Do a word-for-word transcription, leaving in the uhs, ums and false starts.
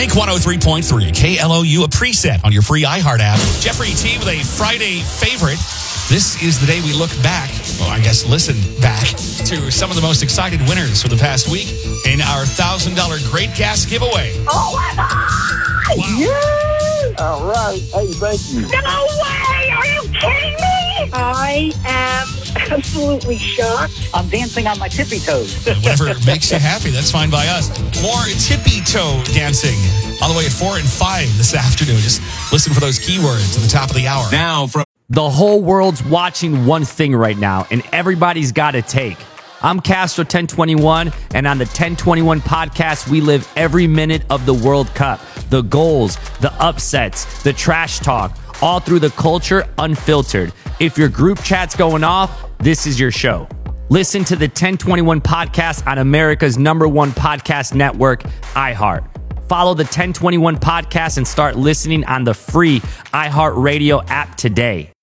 Make one oh three point three K L O U a preset on your free iHeart app. Jeffrey T with a Friday favorite. This is the day we look back, well, I guess listen back, to some of the most excited winners for the past week in our one thousand dollars Great Gas giveaway. Oh, my God! Wow. Yeah! All right. Hey, thank you. No way! Are you kidding me? I am absolutely shocked. I'm dancing on my tippy toes. Whatever makes you happy, that's fine by us. More tippy toe dancing all the way at four and five this afternoon. Just listen for those keywords at the top of the hour. Now from The whole world's watching one thing right now, and everybody's got a take. I'm Castro ten twenty-one, and on the ten twenty-one podcast, we live every minute of the World Cup. The goals, the upsets, the trash talk, all through the culture, unfiltered. If your group chat's going off, this is your show. Listen to the ten twenty-one podcast on America's number one podcast network, iHeart. Follow the ten twenty-one podcast and start listening on the free iHeartRadio app today.